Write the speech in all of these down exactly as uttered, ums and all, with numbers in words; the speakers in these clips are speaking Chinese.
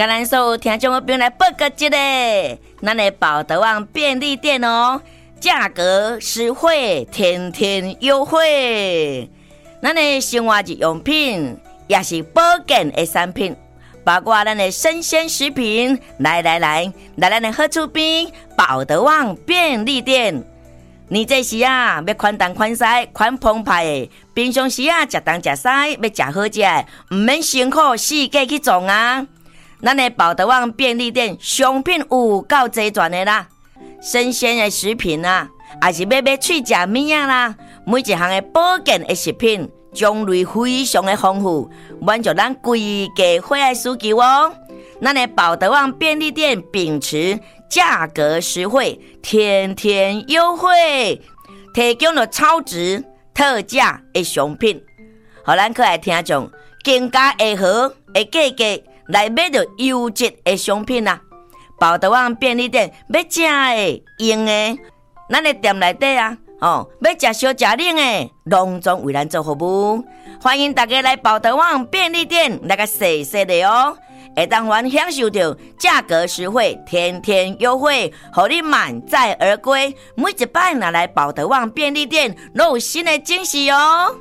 甲咱所有听众朋友来报告一个，咱的宝德旺便利店哦，价格实惠，天天优惠。咱的生活日用品也是保健的产品，包括咱的生鲜食品。来来来，来咱的好厝边宝德旺便利店。你这时啊，要款重款西、款澎湃的，平常时啊，食东食西，要食好食的，唔免辛苦四界去撞啊。咱的宝德旺便利店商品有够齐全的啦，生鲜的食品啊，还是要买喙食物啊啦，每一项的保健的食品种类非常的丰富，满足咱规家伙的需求哦。咱的宝德旺便利店秉持价格实惠，天天优惠，提供了超值特价的商品，互咱可爱听众更加会好的价格来买到优质的商品啊！宝德旺便利店要食的、用的，咱的店内底啊，哦，要食烧食冷的，拢总为咱做服务。欢迎大家来宝德旺便利店来个细细的哦，会当还享受到价格实惠、天天优惠，互你满载而归。每一摆拿来宝德旺便利店，都有新的惊喜哦！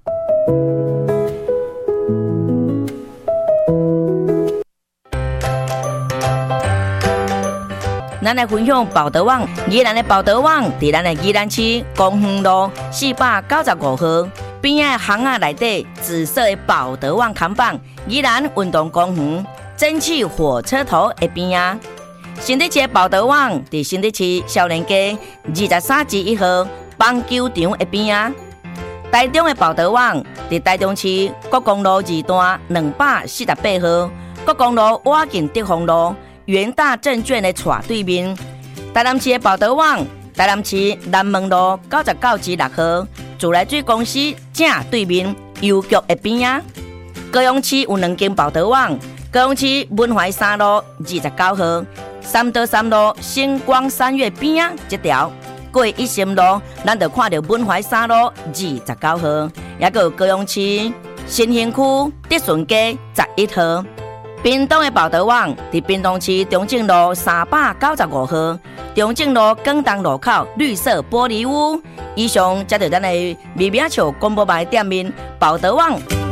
咱来分享宝德旺，宜兰的宝德旺，伫咱的宜兰市公园路四百九十五号边仔巷仔内底紫色的宝德旺看板，宜兰运动公园蒸汽火车头的边仔。新竹市的宝德旺伫新竹市少年街二十三至一号棒球场的边仔。台中的宝德旺伫台中市国公路二段两百四十八号国公路瓦境德丰路元大证券的斜对面。台南市的宝德旺，台南市南门路九十九至六号自来水公司正对面邮局的边仔。高雄市有两间宝德旺，高雄市文怀三路二十九号三德三路星光三月边仔这条过一心路，咱就看到文怀三路二十九号，也有高雄市新兴区德顺街十一号。屏东的宝德旺伫屏东市中正路三百九十五号，中正路广东路口绿色玻璃屋。以上，接着咱的微微笑广播牌店面宝德旺。